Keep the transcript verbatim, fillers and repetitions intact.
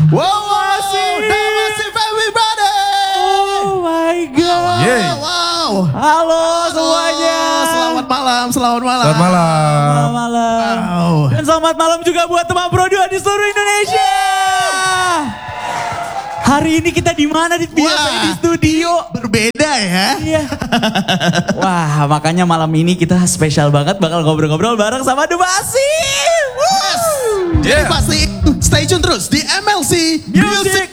Wow, wow, Damasi Family Brother. Oh my God. Yeah. Wow. Halo semuanya. Selamat malam, selamat malam. Selamat malam. Selamat malam. Wow. Dan selamat malam juga buat teman Pro dua di seluruh Indonesia. Hari ini kita di mana di biasanya di studio. Berbeda ya. Iya. Wah, makanya malam ini kita spesial banget bakal ngobrol-ngobrol bareng sama Damasi. Yes. Jadi Yeah. pasti stay tune terus di M L C Music